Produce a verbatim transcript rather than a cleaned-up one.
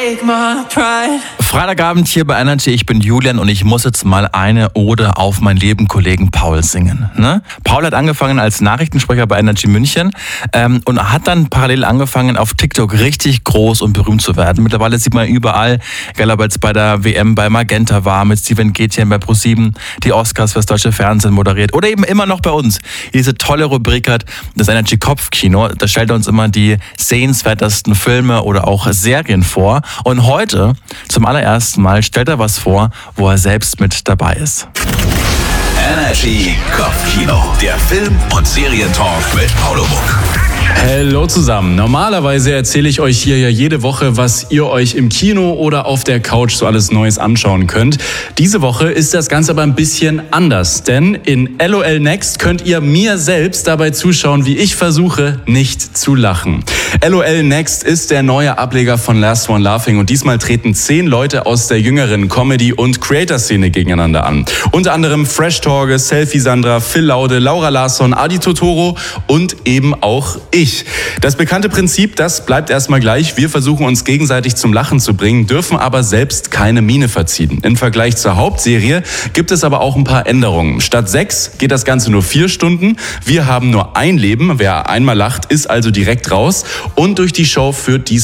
Freitagabend hier bei Energy, ich bin Julian und ich muss jetzt mal eine Ode auf meinen lieben Kollegen Paul singen. Ne? Paul hat angefangen als Nachrichtensprecher bei Energy München ähm, und hat dann parallel angefangen auf TikTok richtig groß und berühmt zu werden. Mittlerweile sieht man überall, egal ob er jetzt bei der W M bei Magenta war, mit Steven Gätjen bei ProSieben, die Oscars fürs deutsche Fernsehen moderiert oder eben immer noch bei uns. Diese tolle Rubrik hat, das Energy Kopfkino, da stellt er uns immer die sehenswertesten Filme oder auch Serien vor. Und heute, zum allerersten Mal, stellt er was vor, wo er selbst mit dabei ist. Energy Kopfkino, der Film- und Serientalk mit Paulo Muck. Hallo zusammen. Normalerweise erzähle ich euch hier ja jede Woche, was ihr euch im Kino oder auf der Couch so alles Neues anschauen könnt. Diese Woche ist das Ganze aber ein bisschen anders, denn in LOL Next könnt ihr mir selbst dabei zuschauen, wie ich versuche, nicht zu lachen. LOL Next ist der neue Ableger von Last One Laughing und diesmal treten zehn Leute aus der jüngeren Comedy- und Creator-Szene gegeneinander an. Unter anderem Fresh Torge, Selfie Sandra, Phil Laude, Laura Larsson, Adi Totoro und eben auch ich. Das bekannte Prinzip, das bleibt erstmal gleich. Wir versuchen uns gegenseitig zum Lachen zu bringen, dürfen aber selbst keine Miene verziehen. Im Vergleich zur Hauptserie gibt es aber auch ein paar Änderungen. Statt sechs geht das Ganze nur vier Stunden. Wir haben nur ein Leben. Wer einmal lacht, ist also direkt raus. Und durch die Show führt dies